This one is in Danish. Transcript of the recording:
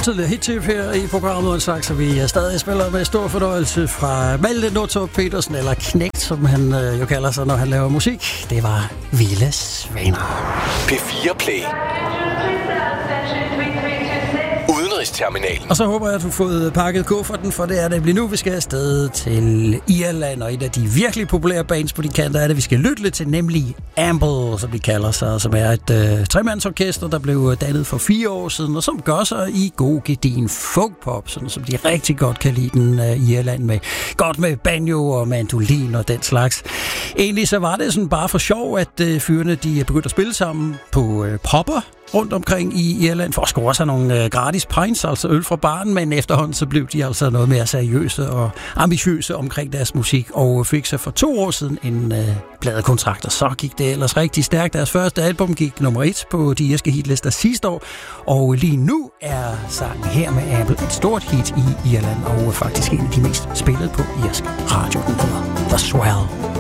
tidligere hittip her i programmet, og en slags, så vi stadig spiller med stor fornøjelse fra Malte Nordtorp Petersen, eller Knægt, som han jo kalder sig, når han laver musik. Det var Vilde Svaner. P4 Play. Udenrigsterminalen. Og så håber jeg, at du har fået pakket kufferten, for det er det nu, vi skal afsted til Irland, og et af de virkelig populære bands på de kanter er det, vi skal lytte lidt til, nemlig Amble, som de kalder sig, som er et tremandsorkester, der blev dannet for 4 år siden, og som gør sig i god gedigen folkpop, sådan som de rigtig godt kan lide den i Irland, med godt med banjo og mandolin og den slags. Egentlig så var det sådan bare for sjov, at fyrene de begyndte at spille sammen på popper rundt omkring i Irland for at score sig nogle gratis pints, altså øl fra baren, men efterhånden så blev de altså noget mere seriøse og ambitiøse omkring deres musik, og fik sig for 2 år siden en pladekontrakt, og så gik det ellers rigtig stærkt. Deres første album gik nummer 1 på de irske hitlister sidste år, og lige nu er sangen her med Amble et stort hit i Irland, og faktisk en af de mest spillede på irsk radio. Den hedder The Swell.